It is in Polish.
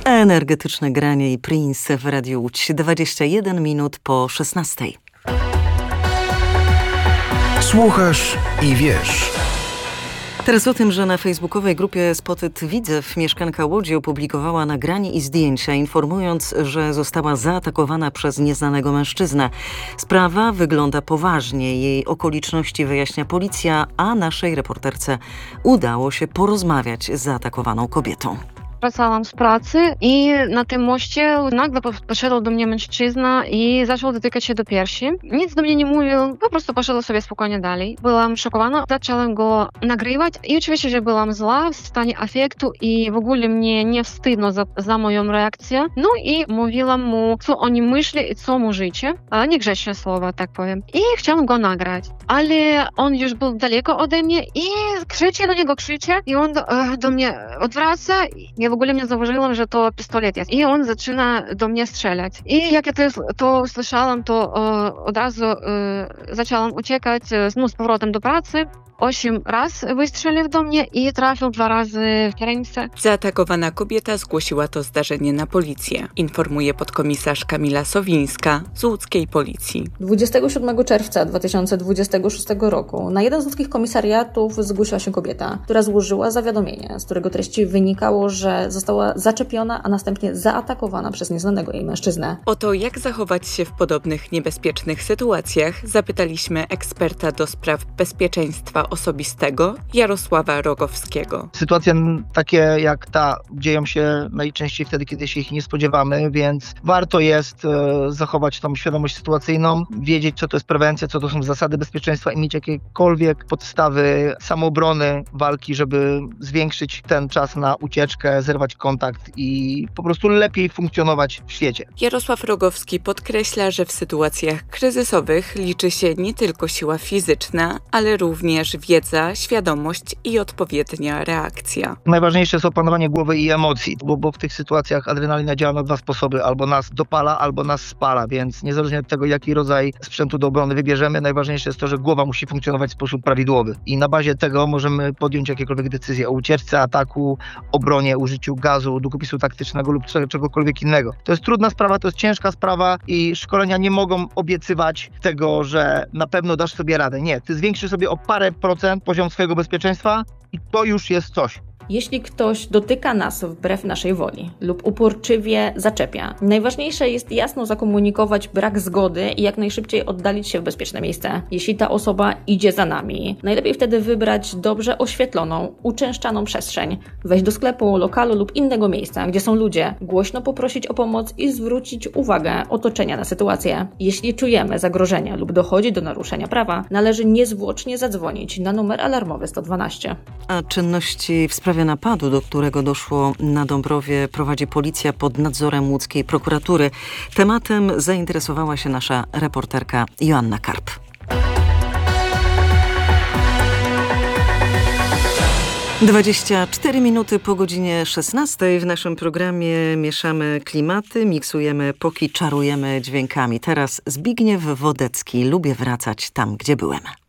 Energetyczne granie i Prince w Radiu Łódź. 21 minut po 16. Słuchasz i wiesz. Teraz o tym, że na facebookowej grupie Spotted Widzew mieszkanka Łodzi opublikowała nagranie i zdjęcia, informując, że została zaatakowana przez nieznanego mężczyznę. Sprawa wygląda poważnie. Jej okoliczności wyjaśnia policja, a naszej reporterce udało się porozmawiać z zaatakowaną kobietą. Wracałam z pracy i na tym moście nagle podszedł do mnie mężczyzna i zaczął dotykać się do piersi. Nic do mnie nie mówił, po prostu poszedł sobie spokojnie dalej. Byłam szokowana, zaczęłam go nagrywać i oczywiście, że byłam zła, w stanie afektu i w ogóle mnie nie wstydno za moją reakcję. No i mówiłam mu, co oni myślą i co mu życie. Niegrzeczne słowa, tak powiem. I chciałam go nagrać, ale on już był daleko ode mnie i do niego krzyczę i on do mnie odwraca. Ja w ogóle nie zauważyłam, że to pistolet jest. I on zaczyna do mnie strzelać. I jak ja to słyszałam, to od razu zaczęłam uciekać z powrotem do pracy. 8 razy wystrzelił do mnie i trafił 2 razy w ręce. Zaatakowana kobieta zgłosiła to zdarzenie na policję, informuje podkomisarz Kamila Sowińska z łódzkiej policji. 27 czerwca 2026 roku na jeden z łódzkich komisariatów zgłosiła się kobieta, która złożyła zawiadomienie, z którego treści wynikało, że została zaczepiona, a następnie zaatakowana przez nieznanego jej mężczyznę. O to, jak zachować się w podobnych niebezpiecznych sytuacjach, zapytaliśmy eksperta do spraw bezpieczeństwa osobistego Jarosława Rogowskiego. Sytuacje takie jak ta dzieją się najczęściej wtedy, kiedy się ich nie spodziewamy, więc warto jest zachować tą świadomość sytuacyjną, wiedzieć, co to jest prewencja, co to są zasady bezpieczeństwa i mieć jakiekolwiek podstawy samoobrony, walki, żeby zwiększyć ten czas na ucieczkę, zerwać kontakt i po prostu lepiej funkcjonować w świecie. Jarosław Rogowski podkreśla, że w sytuacjach kryzysowych liczy się nie tylko siła fizyczna, ale również wiedza, świadomość i odpowiednia reakcja. Najważniejsze jest opanowanie głowy i emocji, bo w tych sytuacjach adrenalina działa na 2 sposoby. Albo nas dopala, albo nas spala, więc niezależnie od tego, jaki rodzaj sprzętu do obrony wybierzemy, najważniejsze jest to, że głowa musi funkcjonować w sposób prawidłowy. I na bazie tego możemy podjąć jakiekolwiek decyzje o ucieczce, ataku, obronie, użyciu gazu, długopisu taktycznego lub czegokolwiek innego. To jest trudna sprawa, to jest ciężka sprawa i szkolenia nie mogą obiecywać tego, że na pewno dasz sobie radę. Nie, ty zwiększysz sobie o parę procent poziom swojego bezpieczeństwa i to już jest coś. Jeśli ktoś dotyka nas wbrew naszej woli lub uporczywie zaczepia, najważniejsze jest jasno zakomunikować brak zgody i jak najszybciej oddalić się w bezpieczne miejsce. Jeśli ta osoba idzie za nami, najlepiej wtedy wybrać dobrze oświetloną, uczęszczaną przestrzeń, wejść do sklepu, lokalu lub innego miejsca, gdzie są ludzie, głośno poprosić o pomoc i zwrócić uwagę otoczenia na sytuację. Jeśli czujemy zagrożenie lub dochodzi do naruszenia prawa, należy niezwłocznie zadzwonić na numer alarmowy 112. A czynności w sprawie napadu, do którego doszło na Dąbrowie, prowadzi policja pod nadzorem łódzkiej prokuratury. Tematem zainteresowała się nasza reporterka Joanna Karp. Dwadzieścia 4 minuty po godzinie 16 w naszym programie mieszamy klimaty, miksujemy epoki, czarujemy dźwiękami. Teraz Zbigniew Wodecki. Lubię wracać tam, gdzie byłem.